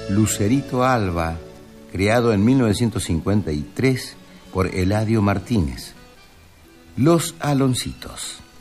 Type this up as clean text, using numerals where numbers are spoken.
Lucerito Alba, creado en 1953 por Eladio Martínez. Los Aloncitos.